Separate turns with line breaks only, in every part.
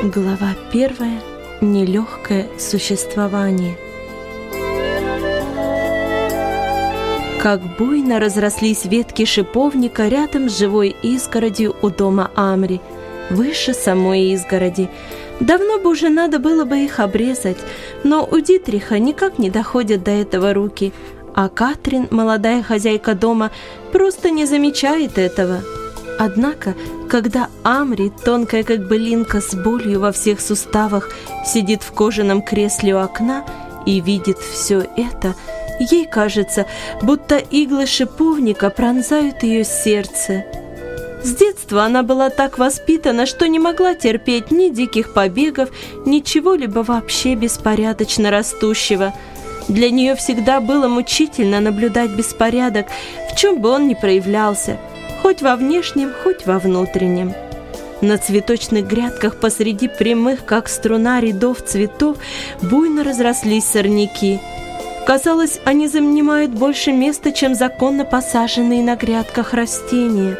Глава 1. Нелегкое существование. Как буйно разрослись ветки шиповника рядом с живой изгородью у дома Амри, выше самой изгороди. Давно бы уже надо было бы их обрезать, но у Дитриха никак не доходят до этого руки, а Катрин, молодая хозяйка дома, просто не замечает этого. Однако, когда Амри, тонкая как былинка с болью во всех суставах, сидит в кожаном кресле у окна и видит все это, ей кажется, будто иглы шиповника пронзают ее сердце. С детства она была так воспитана, что не могла терпеть ни диких побегов, ни чего-либо вообще беспорядочно растущего. Для нее всегда было мучительно наблюдать беспорядок, в чем бы он ни проявлялся, хоть во внешнем, хоть во внутреннем. На цветочных грядках посреди прямых, как струна, рядов цветов буйно разрослись сорняки. Казалось, они занимают больше места, чем законно посаженные на грядках растения.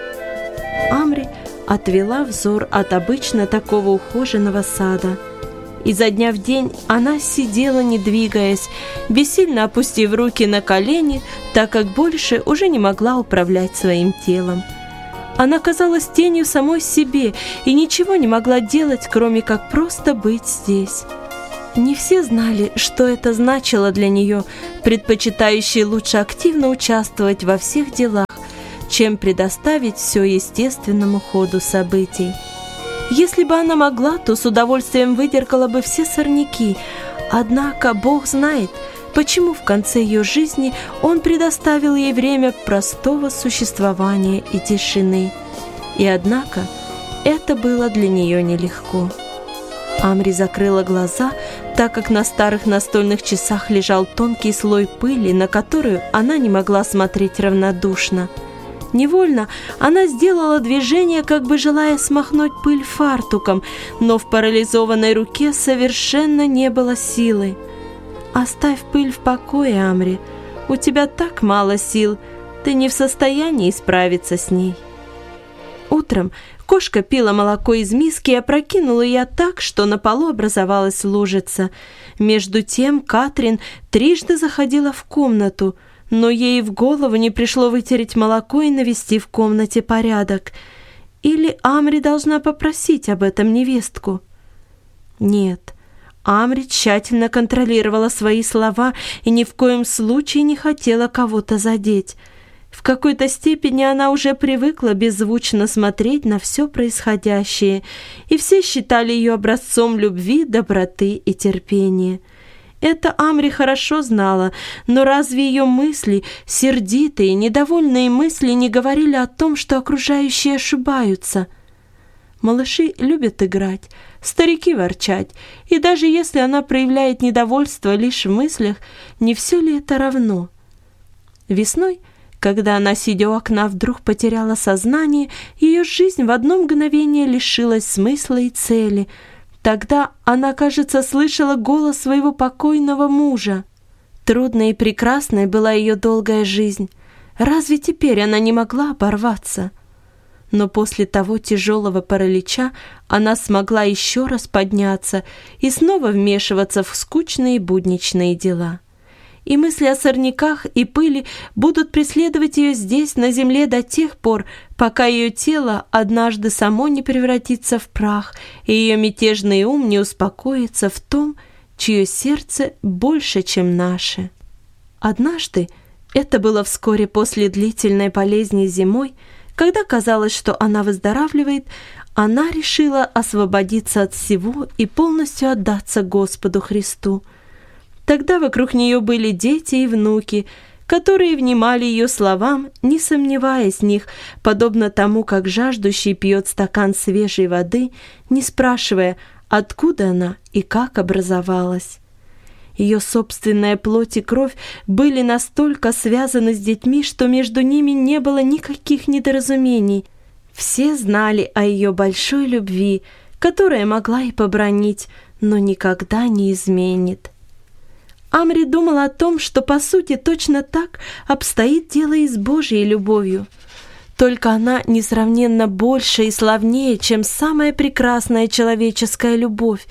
Амри отвела взор от обычно такого ухоженного сада. Изо дня в день она сидела, не двигаясь, бессильно опустив руки на колени, так как больше уже не могла управлять своим телом. Она казалась тенью самой себе и ничего не могла делать, кроме как просто быть здесь. Не все знали, что это значило для нее, предпочитающей лучше активно участвовать во всех делах, чем предоставить все естественному ходу событий. Если бы она могла, то с удовольствием выдергала бы все сорняки, однако Бог знает, почему в конце ее жизни Он предоставил ей время простого существования и тишины. И однако это было для нее нелегко. Амри закрыла глаза, так как на старых настольных часах лежал тонкий слой пыли, на которую она не могла смотреть равнодушно. Невольно она сделала движение, как бы желая смахнуть пыль фартуком, но в парализованной руке совершенно не было силы. «Оставь пыль в покое, Амри. У тебя так мало сил, ты не в состоянии справиться с ней». Утром кошка пила молоко из миски и опрокинула ее так, что на полу образовалась лужица. Между тем Катрин трижды заходила в комнату, но ей в голову не пришло вытереть молоко и навести в комнате порядок. Или Амри должна попросить об этом невестку? Нет, Амри тщательно контролировала свои слова и ни в коем случае не хотела кого-то задеть. В какой-то степени она уже привыкла беззвучно смотреть на все происходящее, и все считали ее образцом любви, доброты и терпения. Это Амри хорошо знала, но разве ее мысли, сердитые, недовольные мысли, не говорили о том, что окружающие ошибаются? Малыши любят играть, старики ворчать, и даже если она проявляет недовольство лишь в мыслях, не все ли это равно? Весной, когда она, сидя у окна, вдруг потеряла сознание, ее жизнь в одно мгновение лишилась смысла и цели. Тогда она, кажется, слышала голос своего покойного мужа. Трудной и прекрасной была ее долгая жизнь. Разве теперь она не могла оборваться? Но после того тяжелого паралича она смогла еще раз подняться и снова вмешиваться в скучные будничные дела. И мысли о сорняках и пыли будут преследовать ее здесь, на земле, до тех пор, пока ее тело однажды само не превратится в прах, и ее мятежный ум не успокоится в том, чье сердце больше, чем наше. Однажды, это было вскоре после длительной болезни зимой, когда казалось, что она выздоравливает, она решила освободиться от всего и полностью отдаться Господу Христу. Тогда вокруг нее были дети и внуки, которые внимали ее словам, не сомневаясь в них, подобно тому, как жаждущий пьет стакан свежей воды, не спрашивая, откуда она и как образовалась. Ее собственная плоть и кровь были настолько связаны с детьми, что между ними не было никаких недоразумений. Все знали о ее большой любви, которая могла и побранить, но никогда не изменит. Амри думала о том, что по сути точно так обстоит дело и с Божьей любовью. Только она несравненно больше и славнее, чем самая прекрасная человеческая любовь.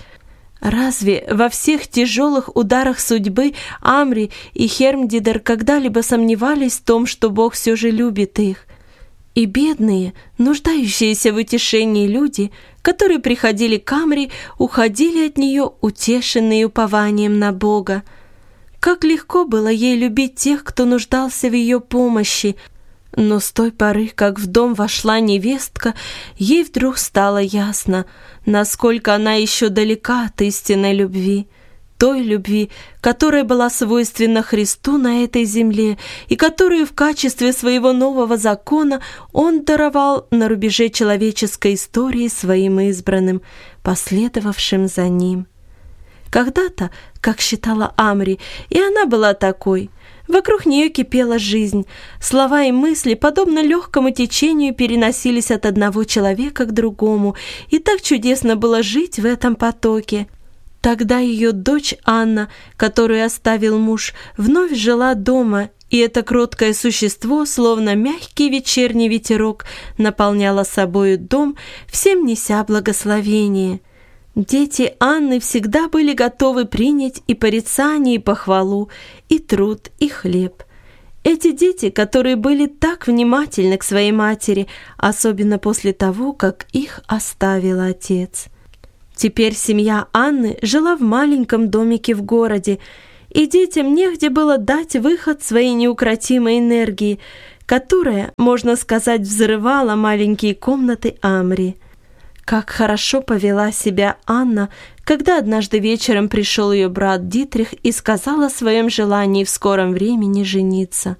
Разве во всех тяжелых ударах судьбы Амри и Хермдидер когда-либо сомневались в том, что Бог все же любит их? И бедные, нуждающиеся в утешении люди, которые приходили к Амри, уходили от нее, утешенные упованием на Бога. Как легко было ей любить тех, кто нуждался в ее помощи, но с той поры, как в дом вошла невестка, ей вдруг стало ясно, насколько она еще далека от истинной любви, той любви, которая была свойственна Христу на этой земле и которую в качестве своего нового закона Он даровал на рубеже человеческой истории своим избранным, последовавшим за Ним. Когда-то, как считала Амри, и она была такой, вокруг нее кипела жизнь. Слова и мысли, подобно легкому течению, переносились от одного человека к другому, и так чудесно было жить в этом потоке. Тогда ее дочь Анна, которую оставил муж, вновь жила дома, и это кроткое существо, словно мягкий вечерний ветерок, наполняло собою дом, всем неся благословение. Дети Анны всегда были готовы принять и порицание, и похвалу, и труд, и хлеб. Эти дети, которые были так внимательны к своей матери, особенно после того, как их оставил отец. Теперь семья Анны жила в маленьком домике в городе, и детям негде было дать выход своей неукротимой энергии, которая, можно сказать, взрывала маленькие комнаты Амри. Как хорошо повела себя Анна, когда однажды вечером пришел ее брат Дитрих и сказал о своем желании в скором времени жениться.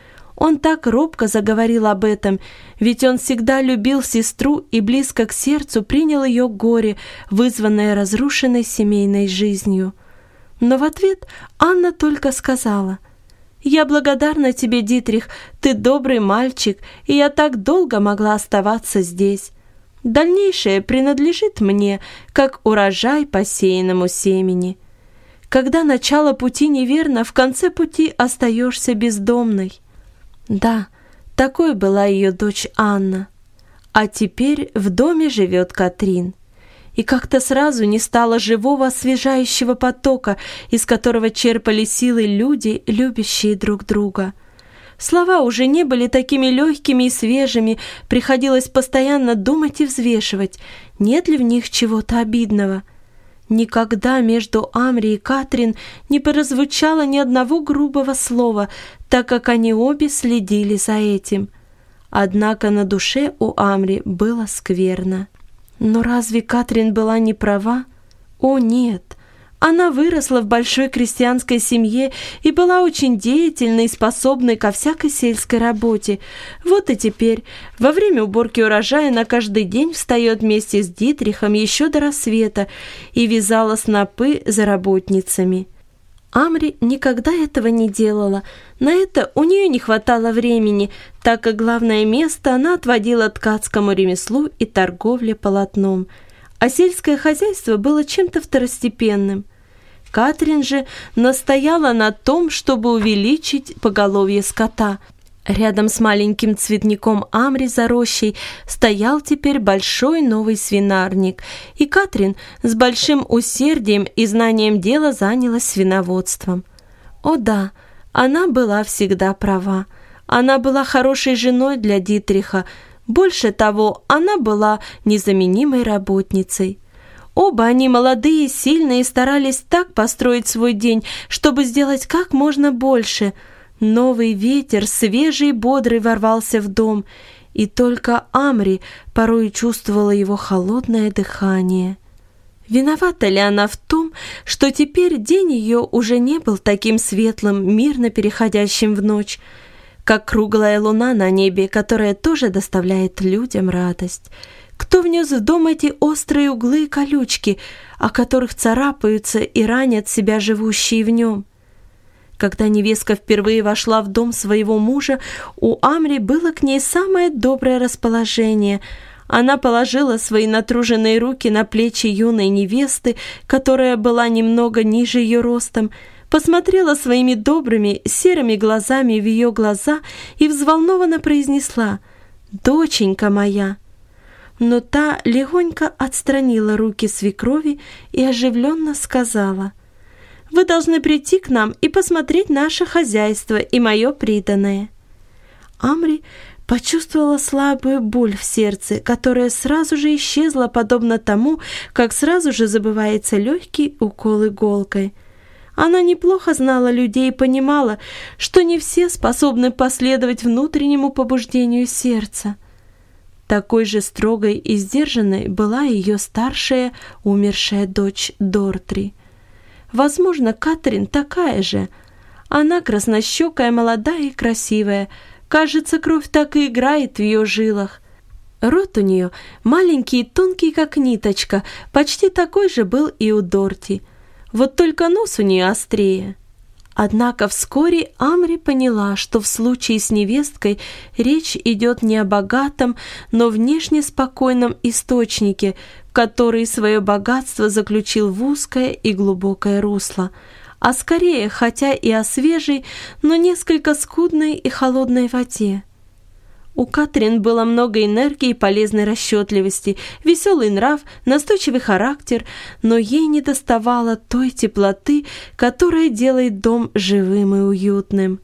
Он так робко заговорил об этом, ведь он всегда любил сестру и близко к сердцу принял ее горе, вызванное разрушенной семейной жизнью. Но в ответ Анна только сказала: «Я благодарна тебе, Дитрих, ты добрый мальчик, и я так долго могла оставаться здесь. Дальнейшее принадлежит мне, как урожай посеянному семени. Когда начало пути неверно, в конце пути остаешься бездомной». Да, такой была ее дочь Анна. А теперь в доме живет Катрин. И как-то сразу не стало живого освежающего потока, из которого черпали силы люди, любящие друг друга. Слова уже не были такими легкими и свежими, приходилось постоянно думать и взвешивать, нет ли в них чего-то обидного. Никогда между Амри и Катрин не прозвучало ни одного грубого слова, так как они обе следили за этим. Однако на душе у Амри было скверно. Но разве Катрин была не права? О, нет! Она выросла в большой крестьянской семье и была очень деятельной и способной ко всякой сельской работе. Вот и теперь, во время уборки урожая, на каждый день встает вместе с Дитрихом еще до рассвета и вязала снопы за работницами. Амри никогда этого не делала. На это у нее не хватало времени, так как главное место она отводила ткацкому ремеслу и торговле полотном, а сельское хозяйство было чем-то второстепенным. Катрин же настояла на том, чтобы увеличить поголовье скота. Рядом с маленьким цветником Амри за рощей стоял теперь большой новый свинарник, и Катрин с большим усердием и знанием дела занялась свиноводством. О да, она была всегда права. Она была хорошей женой для Дитриха. Больше того, она была незаменимой работницей. Оба они молодые, сильные и старались так построить свой день, чтобы сделать как можно больше. Новый ветер, свежий и бодрый, ворвался в дом, и только Амри порой чувствовала его холодное дыхание. Виновата ли она в том, что теперь день ее уже не был таким светлым, мирно переходящим в ночь, как круглая луна на небе, которая тоже доставляет людям радость? Кто внес в дом эти острые углы и колючки, о которых царапаются и ранят себя живущие в нем? Когда невестка впервые вошла в дом своего мужа, у Амри было к ней самое доброе расположение. Она положила свои натруженные руки на плечи юной невесты, которая была немного ниже ее ростом, посмотрела своими добрыми серыми глазами в ее глаза и взволнованно произнесла: доченька моя!» Но та легонько отстранила руки свекрови и оживленно сказала: «Вы должны прийти к нам и посмотреть наше хозяйство и мое приданое». Амри почувствовала слабую боль в сердце, которая сразу же исчезла, подобно тому, как сразу же забывается легкий укол иголкой. Она неплохо знала людей и понимала, что не все способны последовать внутреннему побуждению сердца. Такой же строгой и сдержанной была ее старшая умершая дочь Дортри. Возможно, Катрин такая же. Она краснощекая, молодая и красивая. Кажется, кровь так и играет в ее жилах. Рот у нее маленький и тонкий, как ниточка, почти такой же был и у Дорти. Вот только нос у нее острее. Однако вскоре Амри поняла, что в случае с невесткой речь идет не о богатом, но внешне спокойном источнике, который свое богатство заключил в узкое и глубокое русло, а скорее, хотя и о свежей, но несколько скудной и холодной воде. У Катрин было много энергии и полезной расчетливости, веселый нрав, настойчивый характер, но ей недоставало той теплоты, которая делает дом живым и уютным.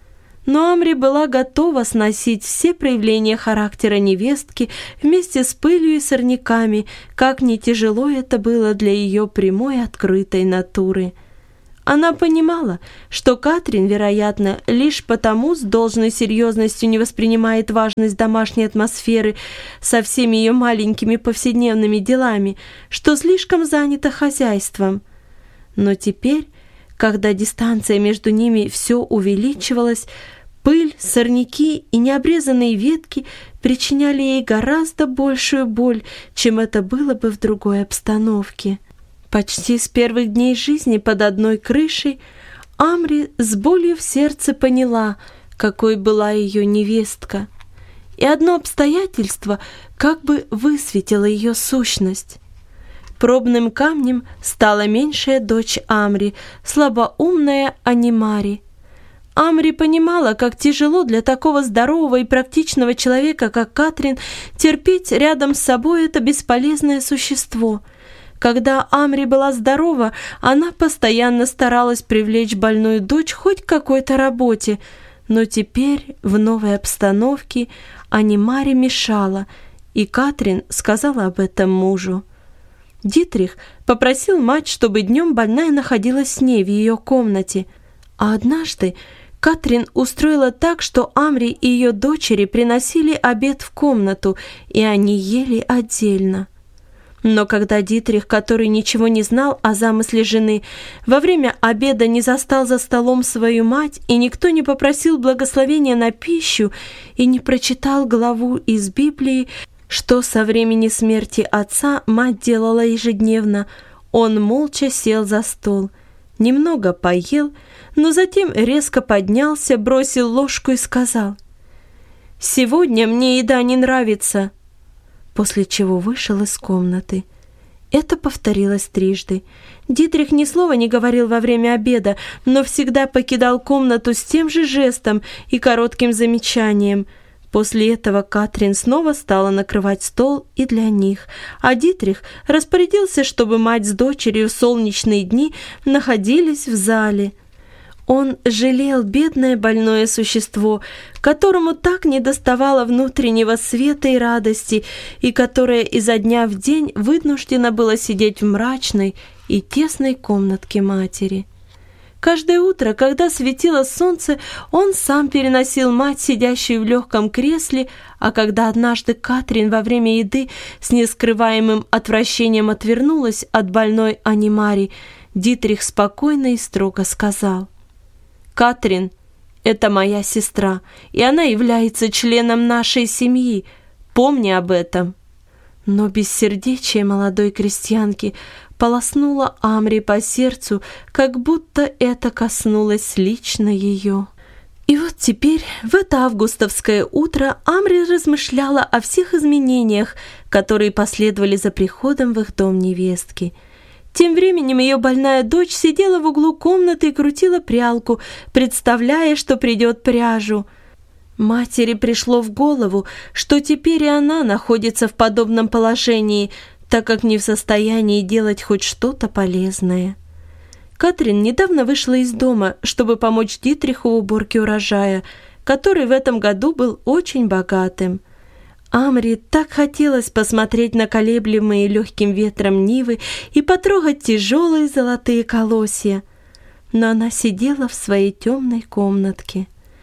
Но Амри была готова сносить все проявления характера невестки вместе с пылью и сорняками, как не тяжело это было для ее прямой открытой натуры. Она понимала, что Катрин, вероятно, лишь потому с должной серьезностью не воспринимает важность домашней атмосферы со всеми ее маленькими повседневными делами, что слишком занята хозяйством. Но теперь, когда дистанция между ними все увеличивалась, пыль, сорняки и необрезанные ветки причиняли ей гораздо большую боль, чем это было бы в другой обстановке. Почти с первых дней жизни под одной крышей Амри с болью в сердце поняла, какой была ее невестка. И одно обстоятельство как бы высветило ее сущность. Пробным камнем стала меньшая дочь Амри, слабоумная Анимари. Амри понимала, как тяжело для такого здорового и практичного человека, как Катрин, терпеть рядом с собой это бесполезное существо. Когда Амри была здорова, она постоянно старалась привлечь больную дочь хоть к какой-то работе, но теперь в новой обстановке Анимари мешала, и Катрин сказала об этом мужу. Дитрих попросил мать, чтобы днем больная находилась с ней в ее комнате, а однажды Катрин устроила так, что Амри и ее дочери приносили обед в комнату, и они ели отдельно. Но когда Дитрих, который ничего не знал о замысле жены, во время обеда не застал за столом свою мать, и никто не попросил благословения на пищу и не прочитал главу из Библии, что со времени смерти отца мать делала ежедневно, он молча сел за стол, немного поел, но затем резко поднялся, бросил ложку и сказал: «Сегодня мне еда не нравится», после чего вышел из комнаты. Это повторилось трижды. Дитрих ни слова не говорил во время обеда, но всегда покидал комнату с тем же жестом и коротким замечанием. После этого Катрин снова стала накрывать стол и для них, а Дитрих распорядился, чтобы мать с дочерью в солнечные дни находились в зале. Он жалел бедное больное существо, которому так недоставало внутреннего света и радости, и которое изо дня в день вынуждено было сидеть в мрачной и тесной комнатке матери. Каждое утро, когда светило солнце, он сам переносил мать, сидящую в легком кресле, а когда однажды Катрин во время еды с нескрываемым отвращением отвернулась от больной Анимари, Дитрих спокойно и строго сказал: «Катрин — это моя сестра, и она является членом нашей семьи. Помни об этом». Но бессердечие молодой крестьянки полоснуло Амри по сердцу, как будто это коснулось лично ее. И вот теперь, в это августовское утро, Амри размышляла о всех изменениях, которые последовали за приходом в их дом невестки. Тем временем ее больная дочь сидела в углу комнаты и крутила прялку, представляя, что придет пряжу. Матери пришло в голову, что теперь и она находится в подобном положении, так как не в состоянии делать хоть что-то полезное. Катрин недавно вышла из дома, чтобы помочь Дитриху в уборке урожая, который в этом году был очень богатым. Амри так хотелось посмотреть на колеблемые легким ветром нивы и потрогать тяжелые золотые колосья, но она сидела в своей темной комнатке.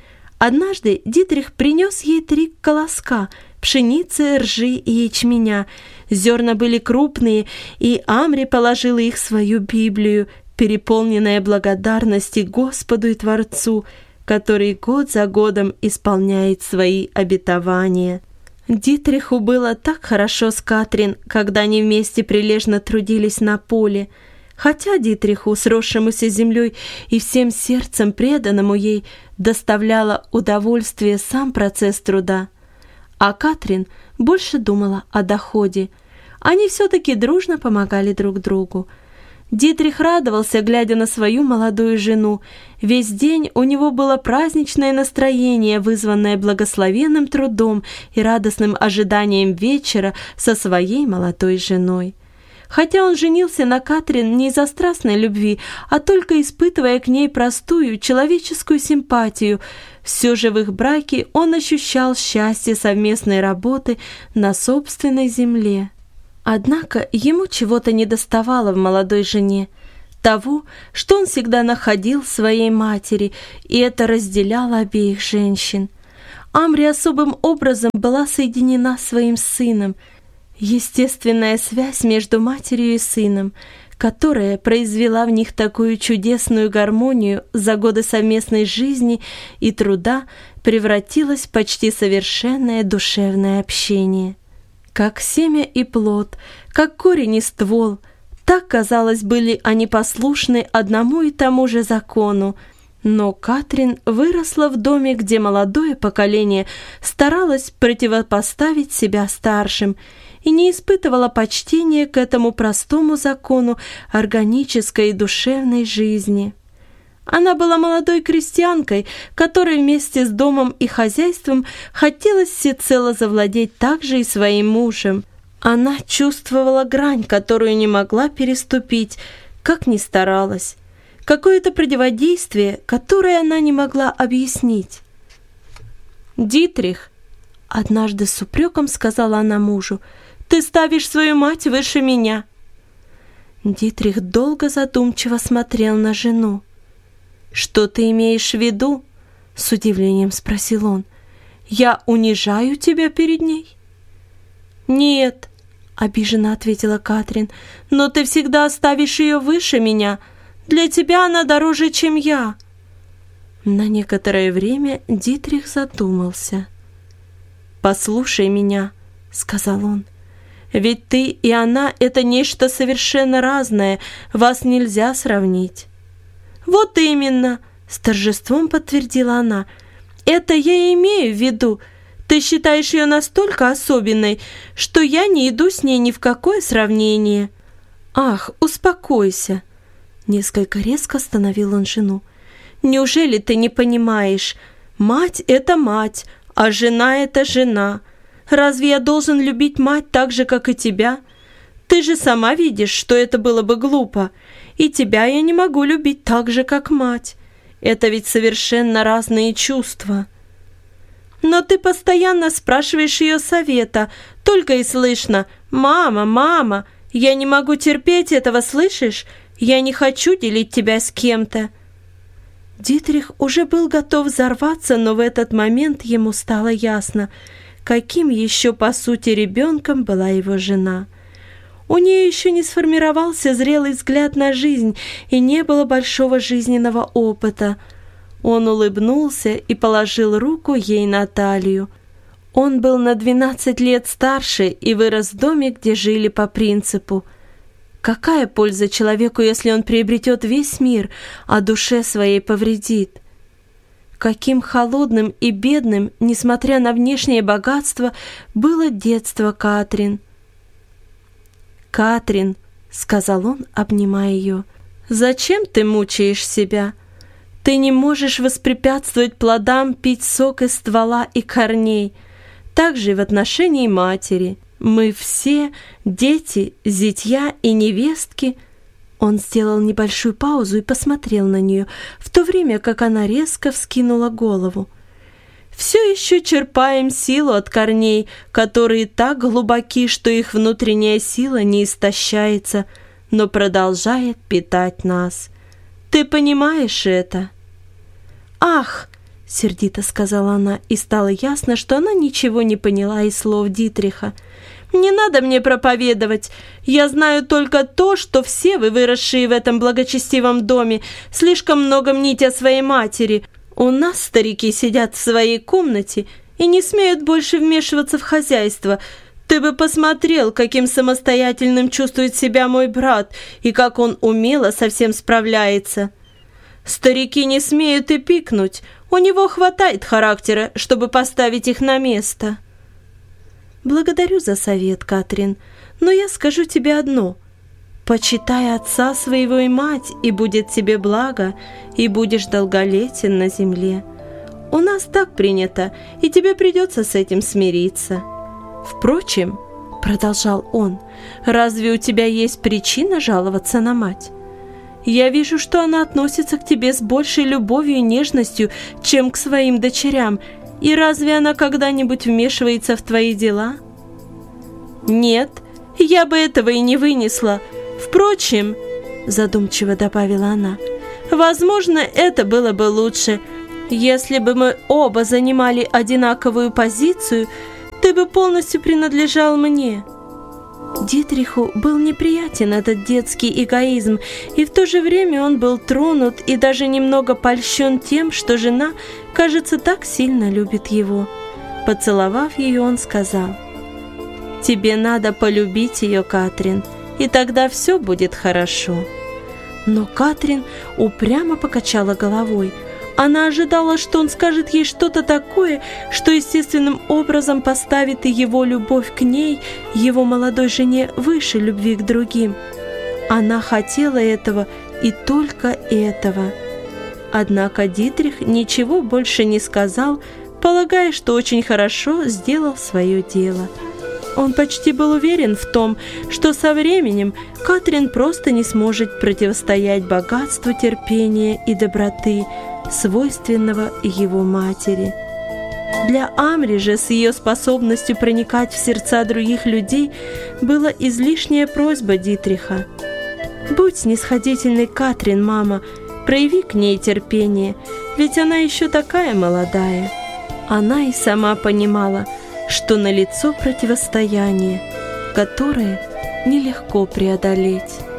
Однажды Дитрих принес ей 3 колоска пшеницы, ржи и ячменя. Зерна были крупные, и Амри положила их в свою Библию, переполненная благодарности Господу и Творцу, который год за годом исполняет свои обетования. Дитриху было так хорошо с Катрин, когда они вместе прилежно трудились на поле. Хотя Дитриху, сросшемуся с землей и всем сердцем преданному ей, доставляло удовольствие сам процесс труда. А Катрин больше думала о доходе. Они все-таки дружно помогали друг другу. Дитрих радовался, глядя на свою молодую жену. Весь день у него было праздничное настроение, вызванное благословенным трудом и радостным ожиданием вечера со своей молодой женой. Хотя он женился на Катрин не из-за страстной любви, а только испытывая к ней простую человеческую симпатию, все же в их браке он ощущал счастье совместной работы на собственной земле. Однако ему чего-то недоставало в молодой жене, того, что он всегда находил в своей матери, и это разделяло обеих женщин. Амри особым образом была соединена с своим сыном. Естественная связь между матерью и сыном, которая произвела в них такую чудесную гармонию за годы совместной жизни и труда, превратилась в почти совершенное душевное общение. Как семя и плод, как корень и ствол, так, казалось, были они послушны одному и тому же закону. Но Катрин выросла в доме, где молодое поколение старалось противопоставить себя старшим и не испытывала почтения к этому простому закону органической и душевной жизни. Она была молодой крестьянкой, которой вместе с домом и хозяйством хотелось всецело завладеть также и своим мужем. Она чувствовала грань, которую не могла переступить, как ни старалась. Какое-то противодействие, которое она не могла объяснить. «Дитрих», — однажды с упреком сказала она мужу, — «ты ставишь свою мать выше меня». Дитрих долго задумчиво смотрел на жену. «Что ты имеешь в виду?» — с удивлением спросил он. «Я унижаю тебя перед ней?» «Нет», — обиженно ответила Катрин, — «но ты всегда ставишь ее выше меня. Для тебя она дороже, чем я». На некоторое время Дитрих задумался. «Послушай меня», — сказал он. «Ведь ты и она — это нечто совершенно разное, вас нельзя сравнить». «Вот именно», — с торжеством подтвердила она. «Это я и имею в виду. Ты считаешь ее настолько особенной, что я не иду с ней ни в какое сравнение». «Ах, успокойся», — несколько резко остановил он жену. «Неужели ты не понимаешь? Мать — это мать, а жена — это жена. Разве я должен любить мать так же, как и тебя? Ты же сама видишь, что это было бы глупо. И тебя я не могу любить так же, как мать. Это ведь совершенно разные чувства». «Но ты постоянно спрашиваешь ее совета, только и слышно: «Мама, мама, я не могу терпеть этого, слышишь? Я не хочу делить тебя с кем-то». Дитрих уже был готов взорваться, но в этот момент ему стало ясно, каким еще по сути ребенком была его жена. У нее еще не сформировался зрелый взгляд на жизнь и не было большого жизненного опыта. Он улыбнулся и положил руку ей на талию. Он был на 12 лет старше и вырос в доме, где жили по принципу: какая польза человеку, если он приобретет весь мир, а душе своей повредит? Каким холодным и бедным, несмотря на внешнее богатство, было детство Катрин. «Катрин», — сказал он, обнимая ее, — «зачем ты мучаешь себя? Ты не можешь воспрепятствовать плодам пить сок из ствола и корней. Так же и в отношении матери. Мы все, дети, зятья и невестки. Он сделал небольшую паузу и посмотрел на нее, в то время как она резко вскинула голову. Все еще черпаем силу от корней, которые так глубоки, что их внутренняя сила не истощается, но продолжает питать нас. Ты понимаешь это? «Ах!» — сердито сказала она, и стало ясно, что она ничего не поняла из слов Дитриха. «Не надо мне проповедовать. Я знаю только то, что все вы, выросшие в этом благочестивом доме, слишком много мните о своей матери. У нас старики сидят в своей комнате и не смеют больше вмешиваться в хозяйство. Ты бы посмотрел, каким самостоятельным чувствует себя мой брат и как он умело со всем справляется. Старики не смеют и пикнуть. У него хватает характера, чтобы поставить их на место». «Благодарю за совет, Катрин, но я скажу тебе одно. Почитай отца своего и мать, и будет тебе благо, и будешь долголетен на земле. У нас так принято, и тебе придется с этим смириться. Впрочем, — продолжал он, — разве у тебя есть причина жаловаться на мать? Я вижу, что она относится к тебе с большей любовью и нежностью, чем к своим дочерям, и разве она когда-нибудь вмешивается в твои дела?» «Нет, я бы этого и не вынесла. Впрочем, — задумчиво добавила она, — возможно, это было бы лучше. Если бы мы оба занимали одинаковую позицию, ты бы полностью принадлежал мне». Дитриху был неприятен этот детский эгоизм, и в то же время он был тронут и даже немного польщен тем, что жена, кажется, так сильно любит его. Поцеловав ее, он сказал: «Тебе надо полюбить ее, Катрин, и тогда все будет хорошо». Но Катрин упрямо покачала головой. Она ожидала, что он скажет ей что-то такое, что естественным образом поставит и его любовь к ней, его молодой жене, выше любви к другим. Она хотела этого и только этого. Однако Дитрих ничего больше не сказал, полагая, что очень хорошо сделал свое дело. Он почти был уверен в том, что со временем Катрин просто не сможет противостоять богатству терпения и доброты, свойственного его матери. Для Амри же с ее способностью проникать в сердца других людей была излишняя просьба Дитриха: «Будь снисходительной, Катрин, мама, прояви к ней терпение, ведь она еще такая молодая». Она и сама понимала, что налицо противостояние, которое нелегко преодолеть.